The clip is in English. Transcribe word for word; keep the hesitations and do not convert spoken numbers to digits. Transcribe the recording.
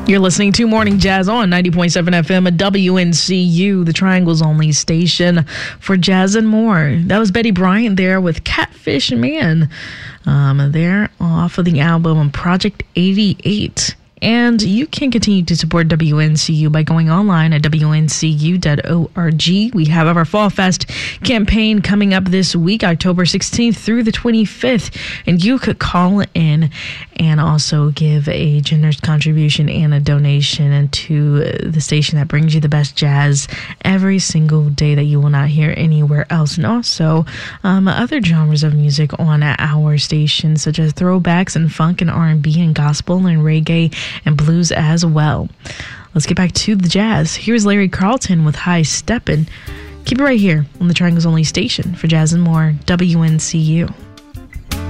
You're listening to Morning Jazz on ninety point seven F M at W N C U, the Triangle's only station for jazz and more. That was Betty Bryant there with Catfish Man. Um, they're off of the album Project eighty-eight. And you can continue to support W N C U by going online at W N C U dot org. We have our Fall Fest campaign coming up this week, October sixteenth through the twenty-fifth. And you could call in and also give a generous contribution and a donation to the station that brings you the best jazz every single day that you will not hear anywhere else. And also um, other genres of music on our station, such as throwbacks and funk and R and B and gospel and reggae and blues as well. Let's get back to the jazz. Here's Larry Carlton with High Steppin'. Keep it right here on the Triangle's only station for jazz and more, W N C U.